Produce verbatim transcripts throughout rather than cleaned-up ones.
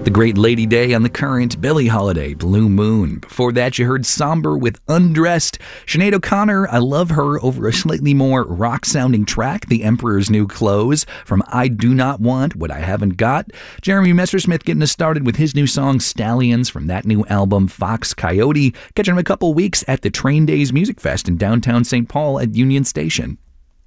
The Great Lady Day on The Current, Billie Holiday, Blue Moon. Before that, you heard Somber with Undressed. Sinead O'Connor, I Love Her, over a slightly more rock-sounding track, The Emperor's New Clothes, from I Do Not Want What I Haven't Got. Jeremy Messersmith getting us started with his new song, Stallions, from that new album, Fox Coyote. Catching him a couple weeks at the Train Days Music Fest in downtown Saint Paul at Union Station.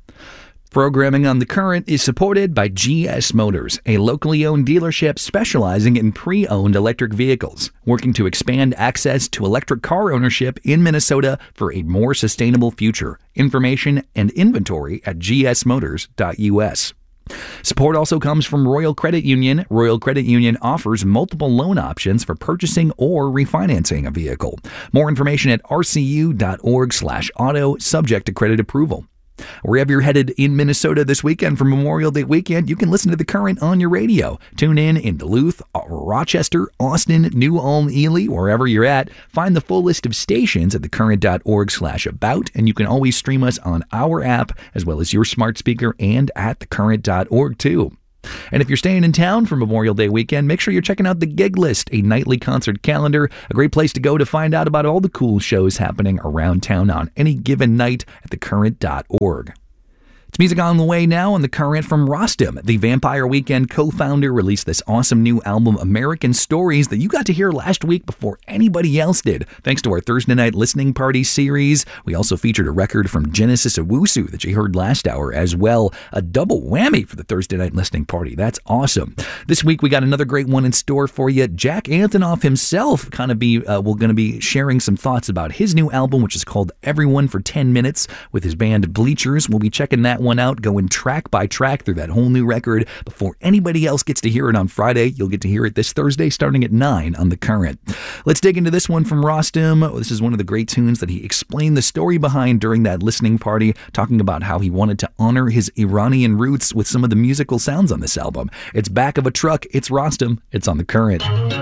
Programming on The Current is supported by G S Motors, a locally owned dealership specializing in pre-owned electric vehicles, working to expand access to electric car ownership in Minnesota for a more sustainable future. Information and inventory at g s motors dot u s. Support also comes from Royal Credit Union. Royal Credit Union offers multiple loan options for purchasing or refinancing a vehicle. More information at r c u dot org slash auto, subject to credit approval. Wherever you're headed in Minnesota this weekend for Memorial Day weekend, you can listen to The Current on your radio. Tune in in Duluth, Rochester, Austin, New Ulm, Ely, wherever you're at. Find the full list of stations at thecurrent dot org slash about, and you can always stream us on our app as well as your smart speaker and at thecurrent dot org too. And if you're staying in town for Memorial Day weekend, make sure you're checking out the Gig List, a nightly concert calendar, a great place to go to find out about all the cool shows happening around town on any given night at thecurrent dot org. It's music on the way now on The Current from Rostam. The Vampire Weekend co-founder released this awesome new album, American Stories, that you got to hear last week before anybody else did, thanks to our Thursday Night Listening Party series. We also featured a record from Genesis Owusu that you heard last hour as well. A double whammy for the Thursday Night Listening Party. That's awesome. This week we got another great one in store for you. Jack Antonoff himself kind of be, uh, we're going to be sharing some thoughts about his new album, which is called Everyone for ten minutes, with his band Bleachers. We'll be checking that one out, going track by track through that whole new record before anybody else gets to hear it on Friday. You'll get to hear it this Thursday starting at nine on The Current. Let's dig into this one from Rostam. This is one of the great tunes that he explained the story behind during that listening party, talking about how he wanted to honor his Iranian roots with some of the musical sounds on this album. It's Back of a Truck. It's Rostam. It's on The Current.